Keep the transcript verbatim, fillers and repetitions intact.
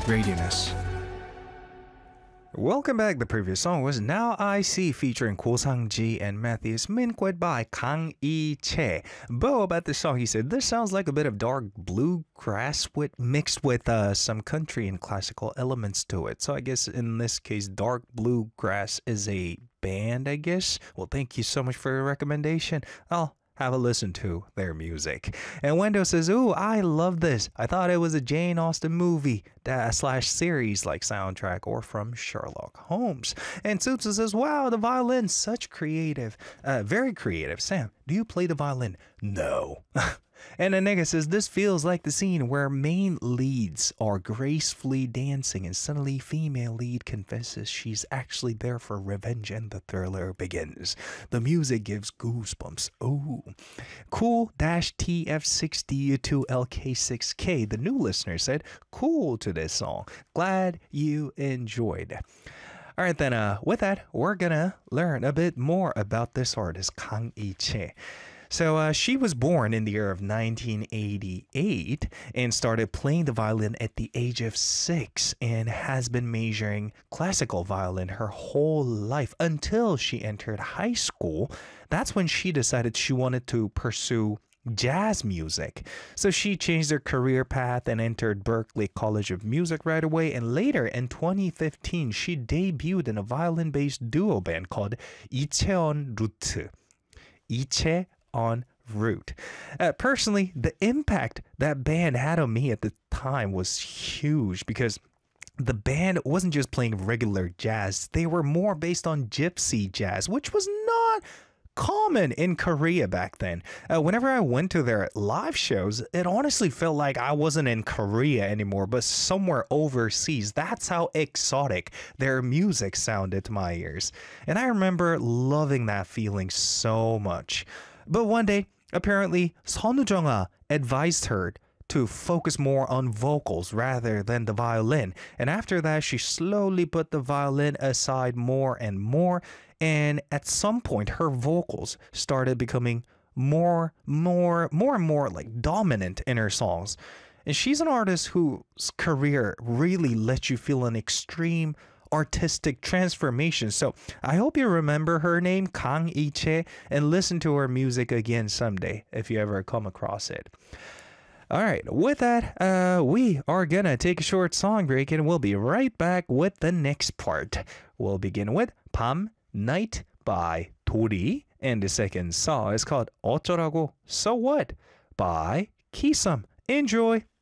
Radius. Welcome back. The previous song was Now I See featuring Ko Sang-ji and Matthias Minquet by Kang I-che. Bo about this song, he said, this sounds like a bit of dark bluegrass with, mixed with uh, some country and classical elements to it. So I guess in this case, dark bluegrass is a band, I guess. Well, thank you so much for your recommendation. I'll have a listen to their music. And Wendo says, ooh, I love this. I thought it was a Jane Austen movie that, slash series like soundtrack or from Sherlock Holmes. And Tsutsu says, wow, the violin, such creative. Uh, very creative. Sam, do you play the violin? No. And Anega says, this feels like the scene where main leads are gracefully dancing and suddenly female lead confesses she's actually there for revenge and the thriller begins. The music gives goosebumps. Oh, cool T F six D two L K six K. The new listener said, cool to this song. Glad you enjoyed. All right, then uh, with that, we're gonna learn a bit more about this artist, Kang I-che. So uh, she was born in the year of nineteen eighty-eight and started playing the violin at the age of six and has been majoring classical violin her whole life until she entered high school. That's when she decided she wanted to pursue jazz music. So she changed her career path and entered Berklee College of Music right away. And later in twenty fifteen, she debuted in a violin-based duo band called Icheon Route. Iche on route. Uh, personally, the impact that band had on me at the time was huge because the band wasn't just playing regular jazz. They were more based on gypsy jazz, which was not common in Korea back then. Uh, whenever I went to their live shows, it honestly felt like I wasn't in Korea anymore, but somewhere overseas. That's how exotic their music sounded to my ears. And I remember loving that feeling so much. But one day, apparently, Son Woo-jung advised her to focus more on vocals rather than the violin. And after that, she slowly put the violin aside more and more. And at some point, her vocals started becoming more, more, more and more like dominant in her songs. And she's an artist whose career really lets you feel an extreme artistic transformation. So I hope you remember her name, Kang I-che, and listen to her music again someday if you ever come across it. All right, with that, uh, we are gonna take a short song break and we'll be right back with the next part. We'll begin with 밤, Night by Tori, and the second song is called 어쩌라고, So What by Kisum. Enjoy!